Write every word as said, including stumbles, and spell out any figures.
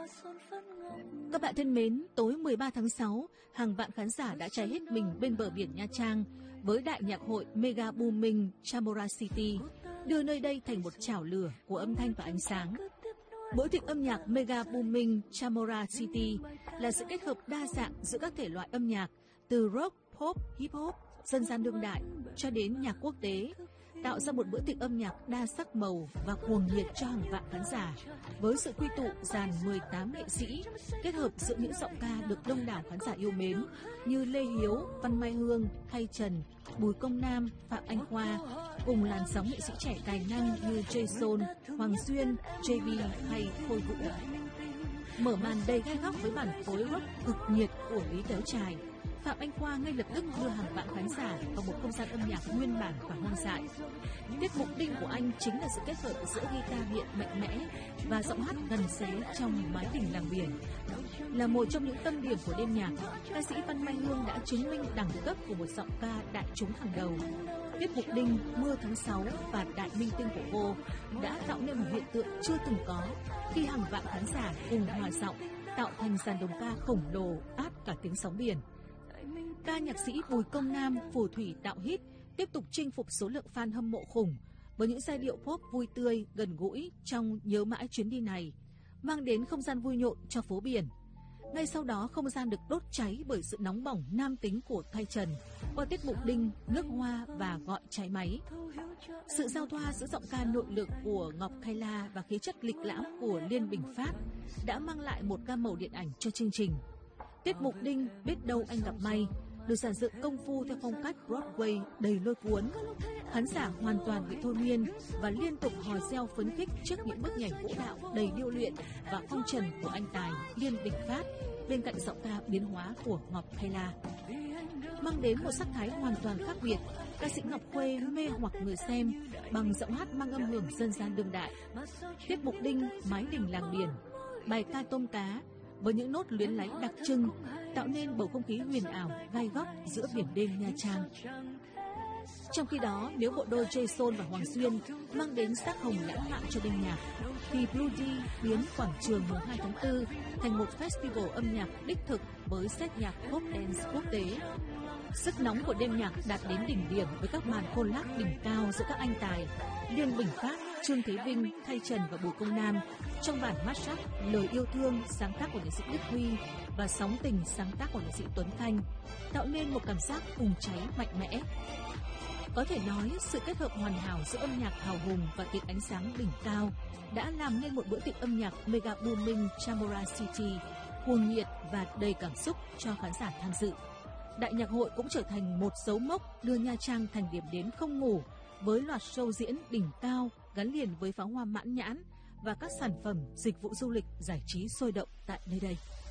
Các bạn thân mến, tối mười ba tháng sáu, hàng vạn khán giả đã cháy hết mình bên bờ biển Nha Trang với đại nhạc hội Mega Booming Chamora City, đưa nơi đây thành một chảo lửa của âm thanh và ánh sáng. Bữa tiệc âm nhạc Mega Booming Chamora City là sự kết hợp đa dạng giữa các thể loại âm nhạc từ rock, pop, hip hop, dân gian đương đại cho đến nhạc quốc tế, tạo ra một bữa tiệc âm nhạc đa sắc màu và cuồng nhiệt cho hàng vạn khán giả, với sự quy tụ dàn mười tám nghệ sĩ, kết hợp giữa những giọng ca được đông đảo khán giả yêu mến như Lê Hiếu, Văn Mai Hương, Thay Trần, Bùi Công Nam, Phạm Anh Khoa, cùng làn sóng nghệ sĩ trẻ tài năng như Jason, Hoàng Duyên, gi bê hay Khôi Vũ. Mở màn đầy gai góc với bản phối rock cực nhiệt của Lý Kéo Chài, Phạm Anh Khoa ngay lập tức đưa hàng vạn khán giả vào một không gian âm nhạc nguyên bản và hoang dại. Tiết mục đinh của anh chính là sự kết hợp giữa guitar điện mạnh mẽ và giọng hát gần xé trong mái tình làng biển. Là một trong những tâm điểm của đêm nhạc, ca sĩ Văn Mai Hương đã chứng minh đẳng cấp của một giọng ca đại chúng hàng đầu. Tiết mục đinh Mưa tháng sáu và Đại Minh Tinh của cô đã tạo nên một hiện tượng chưa từng có khi hàng vạn khán giả cùng hòa giọng tạo thành dàn đồng ca khổng lồ át cả tiếng sóng biển. Ca nhạc sĩ Bùi Công Nam phù thủy tạo hit tiếp tục chinh phục số lượng fan hâm mộ khủng với những giai điệu pop vui tươi, gần gũi trong Nhớ mãi chuyến đi này, mang đến không gian vui nhộn cho phố biển. Ngay sau đó, không gian được đốt cháy bởi sự nóng bỏng nam tính của Thay Trần qua tiết mục đinh Nước Hoa và Gọi Trái Máy. Sự giao thoa giữa giọng ca nội lực của Ngọc Khai La và khí chất lịch lãm của Liên Bình Phát đã mang lại một gam màu điện ảnh cho chương trình. Tiết mục đinh Biết Đâu Anh Gặp May được dàn dựng công phu theo phong cách Broadway đầy lôi cuốn. Khán giả hoàn toàn bị thôi miên và liên tục hò reo phấn khích trước những bước nhảy vũ đạo đầy điêu luyện và phong trần của anh tài Liên Bình Phát bên cạnh giọng ca biến hóa của Ngọc Khai La. Mang đến một sắc thái hoàn toàn khác biệt, ca sĩ Ngọc Khuê mê hoặc người xem bằng giọng hát mang âm hưởng dân gian đương đại. Tiết mục đinh Mái Đình Làng Biển, bài ca tôm cá với những nốt luyến láy đặc trưng tạo nên bầu không khí huyền ảo gai góc giữa biển đêm Nha Trang. Trong khi đó, nếu bộ đôi Jason và Hoàng Duyên mang đến sắc hồng lãng mạn cho đêm nhạc, thì Bloody biến quảng trường mùng hai tháng tư thành một festival âm nhạc đích thực với set nhạc pop dance quốc tế. Sức nóng của đêm nhạc đạt đến đỉnh điểm với các màn collab đỉnh cao giữa các anh tài Liên Bình Phát, Trương Thế Vinh, Thay Trần và Bùi Công Nam trong bản mashup Lời Yêu Thương sáng tác của nhạc sĩ Đức Huy và Sóng Tình sáng tác của nhạc sĩ Tuấn Thanh, tạo nên một cảm giác bùng cháy mạnh mẽ. Có thể nói, sự kết hợp hoàn hảo giữa âm nhạc hào hùng và tiếng ánh sáng đỉnh cao đã làm nên một bữa tiệc âm nhạc Mega Booming Chamora City cuồng nhiệt và đầy cảm xúc cho khán giả tham dự. Đại nhạc hội cũng trở thành một dấu mốc đưa Nha Trang thành điểm đến không ngủ với loạt show diễn đỉnh cao gắn liền với pháo hoa mãn nhãn và các sản phẩm dịch vụ du lịch giải trí sôi động tại nơi đây.